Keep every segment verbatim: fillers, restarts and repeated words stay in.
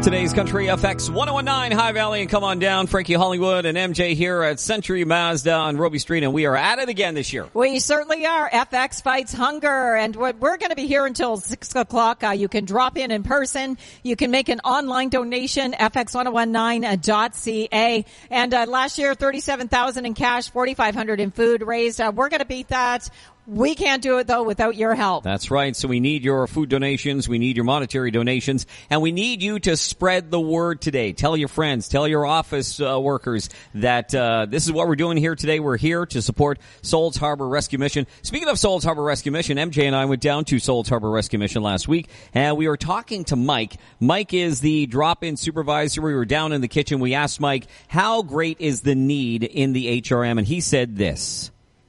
Today's Country F X one oh one nine High Valley, and come on down. Frankie Hollywood and M J here at Century Mazda on Roby Street, and we are at it again this year. We certainly are. F X fights hunger, and we're going to be here until six o'clock. Uh, you can drop in in person. You can make an online donation, f x ten nineteen dot c a. And uh, last year, thirty-seven thousand dollars in cash, forty-five hundred dollars in food raised. Uh, we're going to beat that. We can't do it, though, without your help. That's right. So we need your food donations. We need your monetary donations. And we need you to spread the word today. Tell your friends. Tell your office uh, workers that uh this is what we're doing here today. We're here to support Souls Harbor Rescue Mission. Speaking of Souls Harbor Rescue Mission, M J and I went down to Souls Harbor Rescue Mission last week, and we were talking to Mike. Mike is the drop-in supervisor. We were down in the kitchen. We asked Mike, how great is the need in the H R M? And he said this.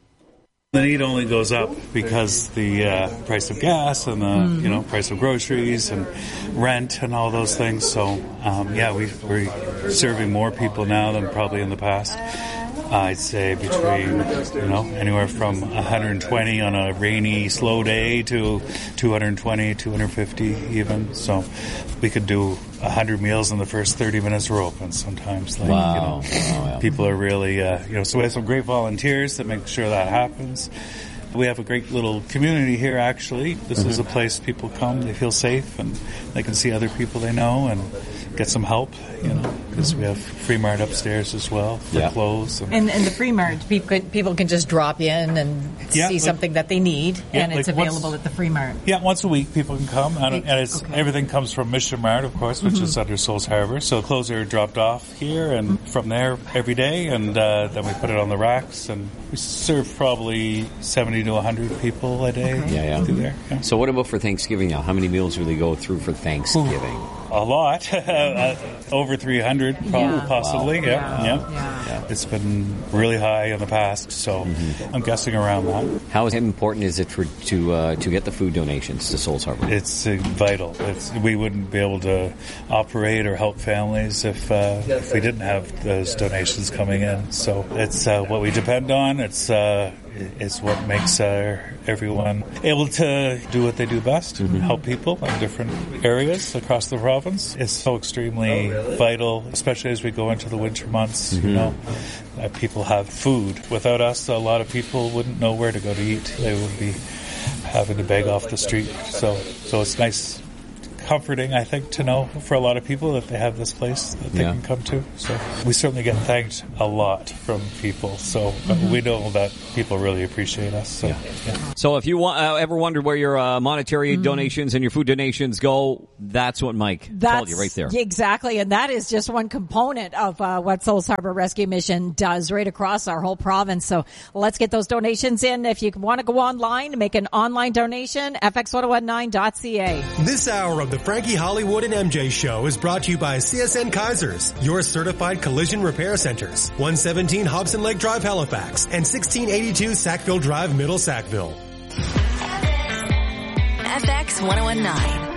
The need only goes up because the uh, price of gas and the mm-hmm. you know price of groceries and rent and all those things. So um, yeah, we, we're serving more people now than probably in the past. Uh, I'd say between you know anywhere from one hundred twenty on a rainy, slow day to two hundred twenty, two hundred fifty even. So we could do one hundred meals in the first thirty minutes we're open sometimes. Like, wow. You know, wow, yeah. People are really, uh, you know, so we have some great volunteers that make sure that happens. We have a great little community here, actually. This mm-hmm. is a place people come, they feel safe, and they can see other people they know and get some help, you know, because we have Free Mart upstairs as well for yeah. clothes. And, and, and the Free Mart, people can, people can just drop in and yeah, see like, something that they need, yeah, and it's like available once, at the Free Mart. Yeah, once a week people can come, and, and it's okay. everything comes from Mission Mart, of course, which mm-hmm. is under Souls Harbor. So clothes are dropped off here, and mm-hmm. from there every day, and uh, then we put it on the racks, and we serve probably seventy to one hundred people a day. Okay. Yeah, yeah. Through there. Yeah. So what about for Thanksgiving now? How many meals will they go through for Thanksgiving? Ooh. A lot, uh, over three hundred, probably, yeah. possibly. Wow. Yeah. Yeah. Yeah. yeah, yeah. It's been really high in the past, so mm-hmm. I'm guessing around that. How important is it for to uh, to get the food donations to Souls Harbor? It's uh, vital. It's, we wouldn't be able to operate or help families if uh, if we didn't have those donations coming in. So it's uh, what we depend on. It's uh, it's what makes uh, everyone able to do what they do best, mm-hmm. help people in different areas across the province. It's so extremely vital, especially as we go into the winter months, mm-hmm. you know, that people have food. Without us, a lot of people wouldn't know where to go to eat. They would be having to beg off the street. So, so it's nice, comforting, I think, to know for a lot of people that they have this place that they yeah. can come to. So we certainly get thanked a lot from people. So mm-hmm. we know that people really appreciate us. So, yeah. Yeah. So if you want, uh, ever wondered where your uh, monetary mm-hmm. donations and your food donations go, that's what Mike that's, told you right there. Exactly, and that is just one component of uh, what Souls Harbor Rescue Mission does right across our whole province. So let's get those donations in. If you want to go online, make an online donation, f x ten nineteen dot c a. This hour of the Frankie Hollywood and M J Show is brought to you by C S N Kaisers, your certified collision repair centers. one seventeen Hobson Lake Drive, Halifax, and sixteen eighty-two Sackville Drive, Middle Sackville. F X ten nineteen.